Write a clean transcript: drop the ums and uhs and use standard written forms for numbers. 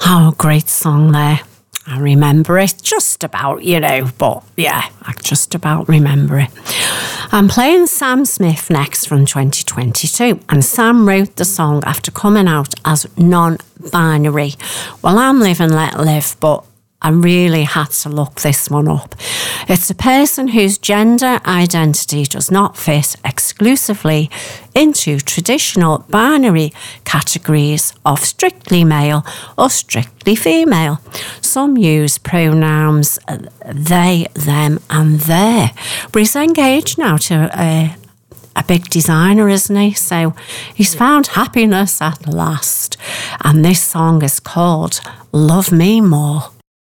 Oh, great song there. I remember it just about, but yeah, I just about remember it. I'm playing Sam Smith next from 2022, and Sam wrote the song after coming out as non-binary. Well, I'm live and let live, but I really had to look this one up. It's a person whose gender identity does not fit exclusively into traditional binary categories of strictly male or strictly female. Some use pronouns they, them and their. But he's engaged now to a big designer, isn't he? So he's found happiness at last. And this song is called Love Me More.